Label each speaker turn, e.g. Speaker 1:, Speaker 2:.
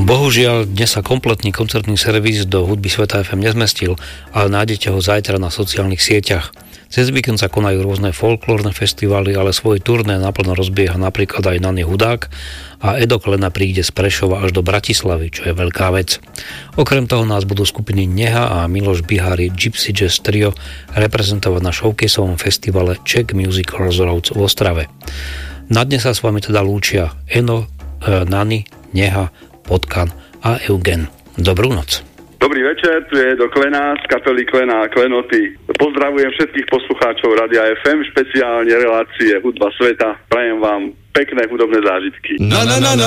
Speaker 1: Bohužiaľ, dnes sa kompletný koncertný servis do hudby Sveta FM nezmestil, ale nájdete ho zajtra na sociálnych sieťach. Cez víkend sa konajú rôzne folklórne festivály, ale svoje turné naplno rozbieha napríklad aj Nany Hudák a Edo Klena príde z Prešova až do Bratislavy, čo je veľká vec. Okrem toho nás budú skupiny Neha a Miloš Bihári Gypsy Jazz Trio reprezentovať na showcaseovom festivale Czech Music Crossroads v Ostrave. Na dnes sa s vami teda lúčia Eno, Nany, Neha, Potkan a Eugen. Dobrú noc.
Speaker 2: Dobrý večer, tu je do Klena z kapely Klena a Klenoty. Pozdravujem všetkých poslucháčov Rádia FM, špeciálne relácie Hudba sveta. Prajem vám pekné hudobné zážitky.